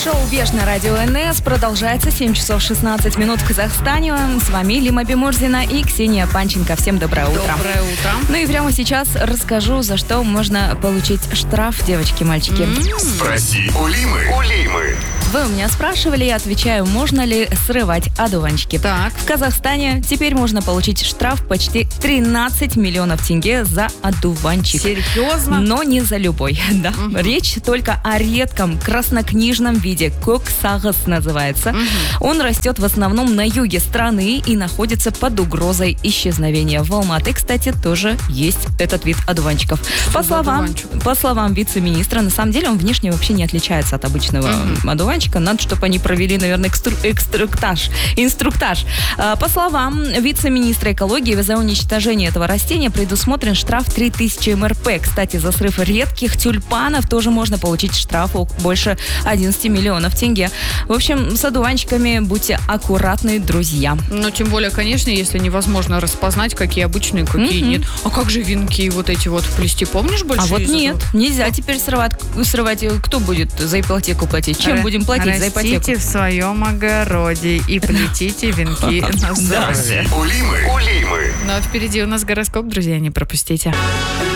Шоу «Веш» на радио НС продолжается 7 часов 16 минут в Казахстане. С вами Лима Бимурзина и Ксения Панченко. Всем доброе утро. Доброе утро. Ну и прямо сейчас расскажу, за что можно получить штраф, девочки, мальчики. Спроси у Лимы. Вы у меня спрашивали, я отвечаю, можно ли срывать одуванчики. Так. В Казахстане теперь можно получить штраф почти 13 миллионов тенге за одуванчик. Серьезно? Но не за любой. Да. Речь только о редком краснокнижном виде. Коксагас называется. Он растет в основном на юге страны и находится под угрозой исчезновения. В Алматы, кстати, тоже есть этот вид одуванчиков. По словам вице-министра, на самом деле он внешне вообще не отличается от обычного одуванчика. Надо, чтобы они провели, наверное, инструктаж. По словам вице-министра экологии, за уничтожение этого растения предусмотрен штраф 3000 МРП. Кстати, за срыв редких тюльпанов тоже можно получить штраф больше 11 миллионов тенге. В общем, с одуванчиками будьте аккуратны, друзья. Ну, тем более, конечно, если невозможно распознать, какие обычные, какие нет. А как же венки вот эти вот плести, помнишь, большие? А вот нет, нельзя теперь срывать. Кто будет за ипотеку платить? Чем будем платить за ипотеку? Растите в своем огороде и плетите венки на здоровье. Спроси у Лимы. Ну а впереди у нас гороскоп, друзья, не пропустите.